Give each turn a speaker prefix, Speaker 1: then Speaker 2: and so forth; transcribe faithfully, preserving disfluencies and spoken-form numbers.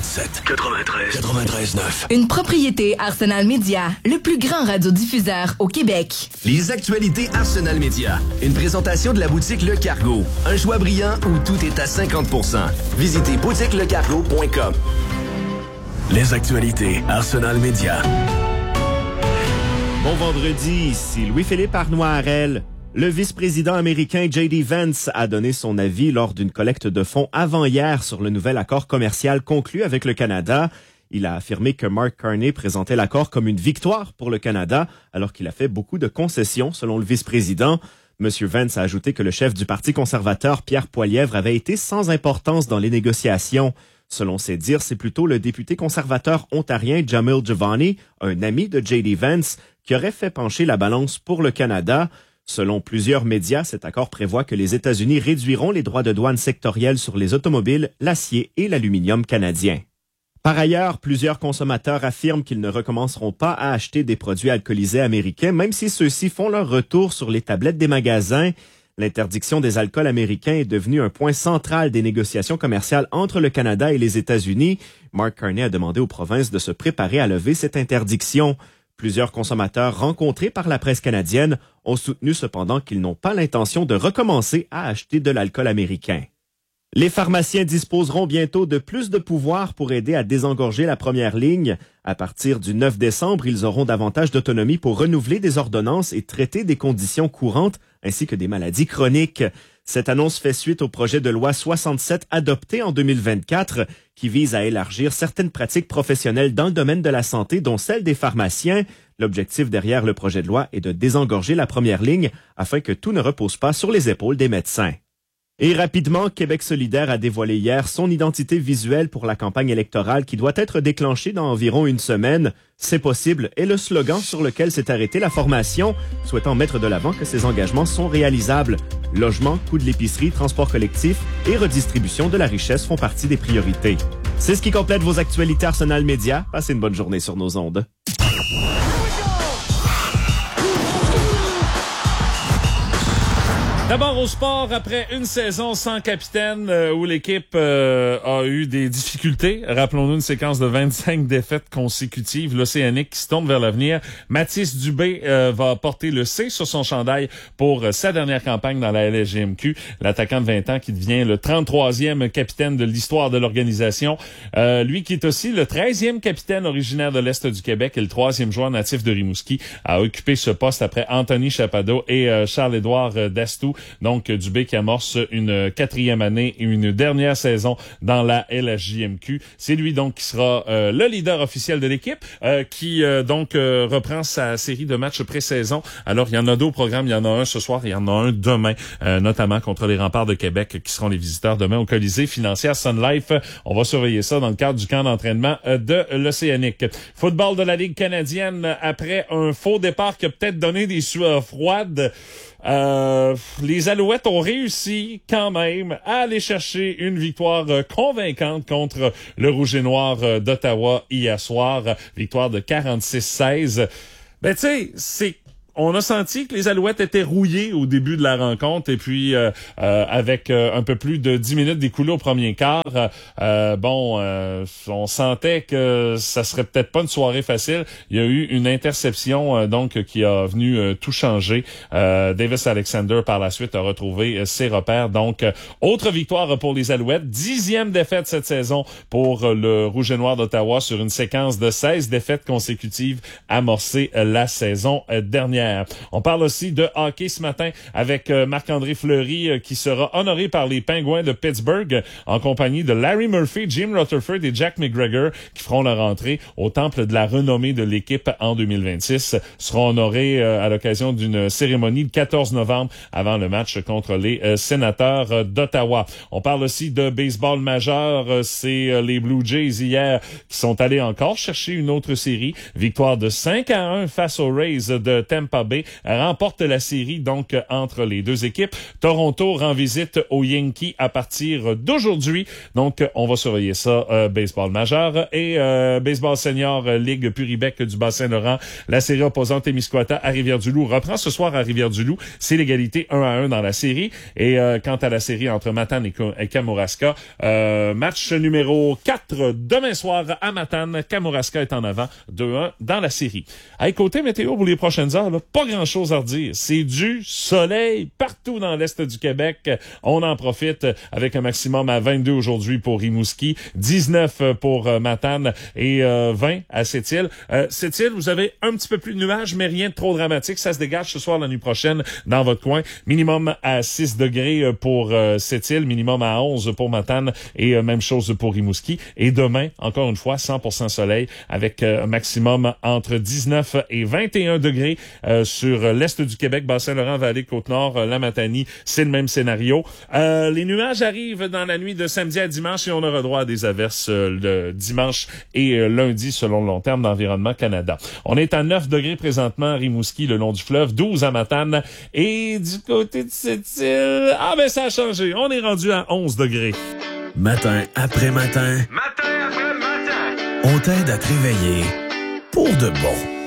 Speaker 1: quatre-vingt-sept, quatre-vingt-treize, quatre-vingt-treize neuf.
Speaker 2: Une propriété Arsenal Média, le plus grand radiodiffuseur au Québec.
Speaker 3: Les actualités Arsenal Média. Une présentation de la boutique Le Cargo. Un choix brillant où tout est à cinquante pour cent. Visitez boutique le cargo point com.
Speaker 1: Les actualités Arsenal Média.
Speaker 4: Bon vendredi, ici Louis-Philippe Arnoirel. Le vice-président américain J D Vance a donné son avis lors d'une collecte de fonds avant-hier sur le nouvel accord commercial conclu avec le Canada. Il a affirmé que Mark Carney présentait l'accord comme une victoire pour le Canada, alors qu'il a fait beaucoup de concessions, selon le vice-président. Monsieur Vance a ajouté que le chef du Parti conservateur, Pierre Poilievre, avait été sans importance dans les négociations. Selon ses dires, c'est plutôt le député conservateur ontarien Jamil Giovanni, un ami de J D Vance, qui aurait fait pencher la balance pour le Canada. Selon plusieurs médias, cet accord prévoit que les États-Unis réduiront les droits de douane sectoriels sur les automobiles, l'acier et l'aluminium canadiens. Par ailleurs, plusieurs consommateurs affirment qu'ils ne recommenceront pas à acheter des produits alcoolisés américains, même si ceux-ci font leur retour sur les tablettes des magasins. L'interdiction des alcools américains est devenue un point central des négociations commerciales entre le Canada et les États-Unis. Mark Carney a demandé aux provinces de se préparer à lever cette interdiction. Plusieurs consommateurs rencontrés par la presse canadienne ont soutenu cependant qu'ils n'ont pas l'intention de recommencer à acheter de l'alcool américain. Les pharmaciens disposeront bientôt de plus de pouvoir pour aider à désengorger la première ligne. À partir du neuf décembre, ils auront davantage d'autonomie pour renouveler des ordonnances et traiter des conditions courantes ainsi que des maladies chroniques. Cette annonce fait suite au projet de loi soixante-sept adopté en deux mille vingt-quatre qui vise à élargir certaines pratiques professionnelles dans le domaine de la santé, dont celle des pharmaciens. L'objectif derrière le projet de loi est de désengorger la première ligne afin que tout ne repose pas sur les épaules des médecins. Et rapidement, Québec solidaire a dévoilé hier son identité visuelle pour la campagne électorale qui doit être déclenchée dans environ une semaine. C'est possible est le slogan sur lequel s'est arrêtée la formation, souhaitant mettre de l'avant que ces engagements sont réalisables. Logement, coût de l'épicerie, transport collectif et redistribution de la richesse font partie des priorités. C'est ce qui complète vos actualités Arsenal Média. Passez une bonne journée sur nos ondes.
Speaker 5: D'abord au sport, après une saison sans capitaine euh, où l'équipe euh, a eu des difficultés. Rappelons-nous une séquence de vingt-cinq défaites consécutives. L'Océanique qui se tourne vers l'avenir. Mathis Dubé euh, va porter le C sur son chandail pour euh, sa dernière campagne dans la L S G M Q. L'attaquant de vingt ans qui devient le trente-troisième capitaine de l'histoire de l'organisation. Euh, lui qui est aussi le treizième capitaine originaire de l'Est du Québec et le troisième joueur natif de Rimouski à occuper ce poste après Anthony Chappado et euh, Charles-Édouard euh, Dastou. Donc, Dubé qui amorce une quatrième année et une dernière saison dans la L S J M Q. C'est lui donc qui sera euh, le leader officiel de l'équipe, euh, qui euh, donc euh, reprend sa série de matchs pré-saison. Alors, il y en a deux au programme, il y en a un ce soir, il y en a un demain, euh, notamment contre les Remparts de Québec, qui seront les visiteurs demain au Colisée Financière Sun Life. On va surveiller ça dans le cadre du camp d'entraînement de l'Océanique. Football de la Ligue canadienne, après un faux départ qui a peut-être donné des sueurs froides. Euh, les Alouettes ont réussi quand même à aller chercher une victoire euh, convaincante contre le Rouge et Noir euh, d'Ottawa hier soir. Victoire de quarante-six seize. Ben tu sais, c'est on a senti que les Alouettes étaient rouillées au début de la rencontre et puis euh, euh, avec euh, un peu plus de dix minutes découlées au premier quart, euh, bon, euh, on sentait que ça serait peut-être pas une soirée facile. Il y a eu une interception euh, donc qui a venu euh, tout changer. Euh, Davis Alexander par la suite a retrouvé euh, ses repères. Donc, euh, autre victoire pour les Alouettes. Dixième défaite cette saison pour euh, le Rouge et Noir d'Ottawa sur une séquence de seize défaites consécutives amorcées euh, la saison euh, dernière. On parle aussi de hockey ce matin avec euh, Marc-André Fleury euh, qui sera honoré par les Pingouins de Pittsburgh en compagnie de Larry Murphy, Jim Rutherford et Jack McGregor qui feront leur entrée au temple de la renommée de l'équipe en deux mille vingt-six. Seront honorés euh, à l'occasion d'une cérémonie le quatorze novembre avant le match contre les euh, Sénateurs euh, d'Ottawa. On parle aussi de baseball majeur. Euh, c'est euh, les Blue Jays hier qui sont allés encore chercher une autre série. Victoire de cinq à un face aux Rays de Tampa Tampa Bay remporte la série donc entre les deux équipes. Toronto rend visite aux Yankees à partir d'aujourd'hui. Donc, on va surveiller ça, euh, baseball majeur et euh, baseball senior, euh, Ligue Puribec du Bas-Saint-Laurent. La série opposante Témiscouata à Rivière-du-Loup reprend ce soir à Rivière-du-Loup. C'est l'égalité un à un dans la série. Et euh, quant à la série entre Matane et, et Kamouraska, euh, match numéro quatre demain soir à Matane. Kamouraska est en avant deux un dans la série. À côté météo pour les prochaines heures, là, pas grand-chose à redire. C'est du soleil partout dans l'est du Québec. On en profite avec un maximum à vingt-deux aujourd'hui pour Rimouski, dix-neuf pour euh, Matane et euh, vingt à Sept-Îles. Euh, Sept-Îles, vous avez un petit peu plus de nuages, mais rien de trop dramatique. Ça se dégage ce soir, la nuit prochaine, dans votre coin. Minimum à six degrés pour euh, Sept-Îles, minimum à onze pour Matane et euh, même chose pour Rimouski. Et demain, encore une fois, cent pour cent soleil avec euh, un maximum entre dix-neuf et vingt et un degrés euh, sur l'est du Québec, Bas-Saint-Laurent, Vallée, Côte-Nord, euh, la Matanie. C'est le même scénario. Euh, les nuages arrivent dans la nuit de samedi à dimanche et on aura droit à des averses euh, le dimanche et euh, lundi selon le long terme d'Environnement Canada. On est à neuf degrés présentement à Rimouski, le long du fleuve, douze à Matane et du côté de Sept-Îles, ah ben ça a changé. On est rendu à onze degrés.
Speaker 1: Matin après matin.
Speaker 6: Matin après matin.
Speaker 1: On t'aide à te réveiller pour de bon.